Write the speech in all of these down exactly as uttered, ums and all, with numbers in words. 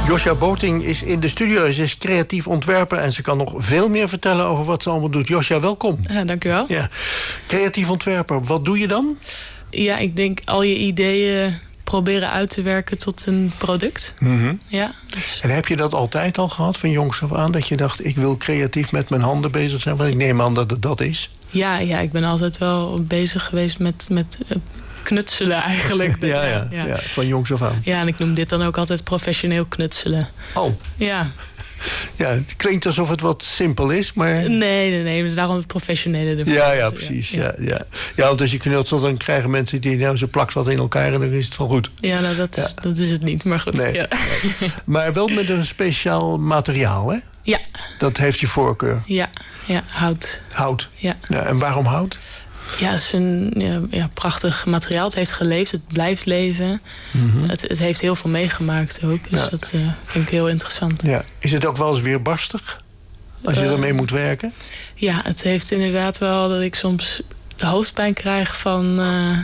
Josja Boting is in de studio. Ze is creatief ontwerper en ze kan nog veel meer vertellen over wat ze allemaal doet. Josja, welkom. Ja, dank u wel. Ja. Creatief ontwerper, wat doe je dan? Ja, ik denk al je ideeën proberen uit te werken tot een product. Mm-hmm. Ja, dus. En heb je dat altijd al gehad, van jongs af aan? Dat je dacht, ik wil creatief met mijn handen bezig zijn? Want ik neem aan dat het dat is. Ja, ja, ik ben altijd wel bezig geweest met, met uh, knutselen eigenlijk. ja, ja, ja. ja, van jongs af aan. Ja, en ik noem dit dan ook altijd professioneel knutselen. Oh. Ja. Ja, het klinkt alsof het wat simpel is, maar... Nee, nee, nee, daarom het professionele ervan. Ja, ja, precies. Ja, ja. Ja. Ja, want als je knutselt, dan krijgen mensen die... nou, ze plakt wat in elkaar en dan is het wel goed. Ja, nou, dat is, ja. dat is het niet, maar goed. Nee, ja. nee. Maar wel met een speciaal materiaal, hè? Ja. Dat heeft je voorkeur. Ja, ja, hout. Hout. Ja. Ja, en waarom hout? Ja, het is een ja, ja, prachtig materiaal. Het heeft geleefd, het blijft leven. Mm-hmm. Het, het heeft heel veel meegemaakt ook. Dus ja. dat uh, vind ik heel interessant. Ja. Is het ook wel eens weerbarstig? Als je uh, ermee moet werken? Ja, het heeft inderdaad wel dat ik soms hoofdpijn krijg van... Uh,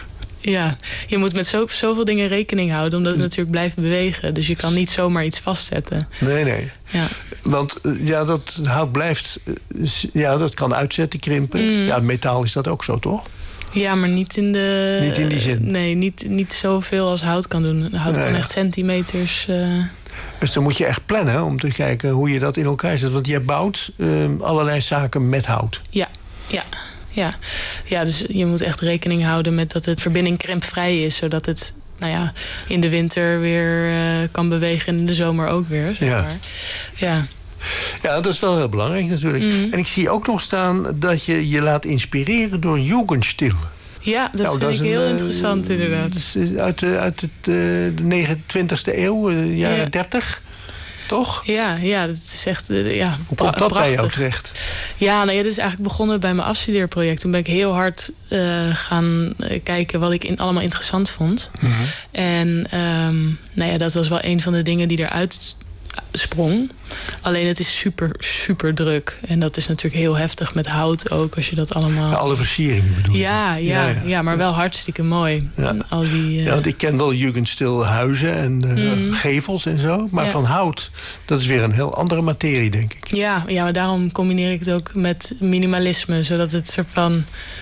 ja, je moet met zo, zoveel dingen rekening houden, omdat het natuurlijk blijft bewegen. Dus je kan niet zomaar iets vastzetten. Nee, nee. Ja. Want ja, dat hout blijft... Ja, dat kan uitzetten, krimpen. Mm. Ja, metaal is dat ook zo, toch? Ja, maar niet in de... Niet in die zin? Nee, niet, niet zoveel als hout kan doen. Hout nee, kan echt centimeters... Uh... Dus dan moet je echt plannen om te kijken hoe je dat in elkaar zet. Want je bouwt uh, allerlei zaken met hout. Ja, ja. Ja. ja, dus je moet echt rekening houden met dat het verbinding krimpvrij is. Zodat het nou ja, in de winter weer uh, kan bewegen en in de zomer ook weer. Zeg ja. maar. Ja. Ja, dat is wel heel belangrijk natuurlijk. Mm. En ik zie ook nog staan dat je je laat inspireren door Jugendstil. Ja, dat nou, vind dat ik heel een, interessant uh, inderdaad. Uit, de, uit het, uh, de negentwintigste eeuw, uh, jaren ja. dertig. Toch? Ja, ja, dat is echt uh, ja, Hoe komt dat prachtig. bij jou terecht? Ja, nou ja, dit is eigenlijk begonnen bij mijn afstudeerproject. Toen ben ik heel hard uh, gaan uh, kijken wat ik in, allemaal interessant vond. Mm-hmm. En um, nou ja, dat was wel een van de dingen die eruit sprong. Alleen het is super, super druk. En dat is natuurlijk heel heftig met hout ook, als je dat allemaal... Ja, alle versieringen bedoel je? Ja, ja, ja, ja. ja maar ja. wel hartstikke mooi. Ja, al die, uh... ja want ik ken wel Jugendstil huizen en uh, mm. gevels en zo. Maar ja. van hout, dat is weer een heel andere materie, denk ik. Ja, ja, maar daarom combineer ik het ook met minimalisme. Zodat het soort van...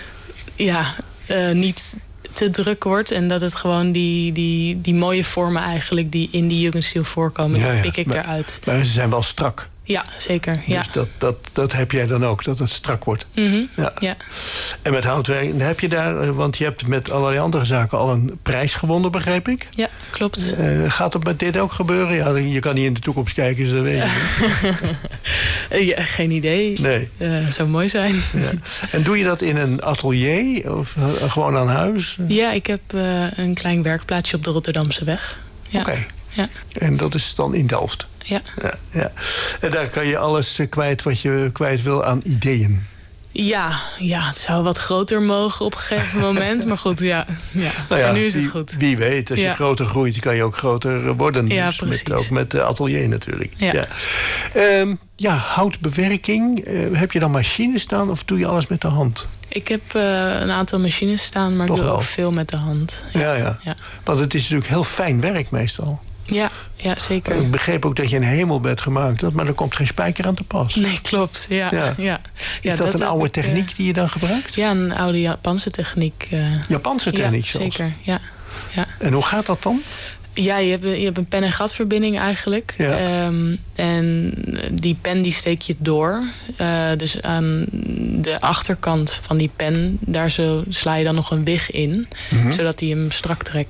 Ja, uh, niet... te druk wordt en dat het gewoon die, die, die mooie vormen eigenlijk die in die Jugendstil voorkomen, ja, ja. pik ik maar, eruit. Maar ze zijn wel strak. Ja, zeker. Ja. Dus dat, dat, dat heb jij dan ook, dat het strak wordt. Mm-hmm. Ja. Ja. En met houtwerk, heb je daar, want je hebt met allerlei andere zaken al een prijs gewonnen, begreep ik? Ja, klopt. Uh, gaat het met dit ook gebeuren? Ja, je kan niet in de toekomst kijken, dus dat weet je niet. Ja, geen idee. Nee. Uh, zou mooi zijn. Ja. En doe je dat in een atelier of uh, gewoon aan huis? Ja, ik heb uh, een klein werkplaatsje op de Rotterdamse weg. Ja. Oké. Okay. Ja. En dat is dan in Delft? Ja. Ja, ja. En daar kan je alles kwijt wat je kwijt wil aan ideeën. Ja, ja, het zou wat groter mogen op een gegeven moment. Maar goed, ja, ja. Nou ja, voor nu is het wie, goed. Wie weet, als ja. je groter groeit, kan je ook groter worden. Ja, dus precies. Met, ook met de atelier natuurlijk. Ja, ja. Um, ja houtbewerking. Uh, heb je dan machines staan of doe je alles met de hand? Ik heb uh, een aantal machines staan, maar Toch ik doe wel. ook veel met de hand. Ja. Ja, ja. ja. Want het is natuurlijk heel fijn werk meestal. Ja, ja, zeker. Ik begreep ook dat je een hemelbed gemaakt had, maar er komt geen spijker aan te pas. Nee, klopt. Ja, ja. Ja. Is ja, dat, dat een oude ik, techniek uh, die je dan gebruikt? Ja, een oude Japanse techniek. Uh, Japanse techniek ja, zelfs? Zeker, ja. ja. En hoe gaat dat dan? Ja, je hebt, je hebt een pen- en gatverbinding eigenlijk. Ja. Um, en die pen die steek je door. Uh, dus aan de achterkant van die pen, daar zo sla je dan nog een wig in. Mm-hmm. Zodat die hem strak trekt.